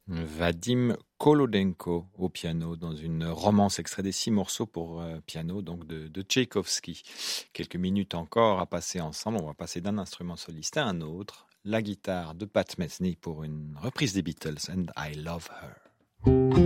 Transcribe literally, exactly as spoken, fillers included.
Vadim Kolodenko au piano dans une romance extrait des six morceaux pour euh, piano donc de, de Tchaïkovski. Quelques minutes encore à passer ensemble. On va passer d'un instrument soliste à un autre. La guitare de Pat Metheny pour une reprise des Beatles and I Love Her.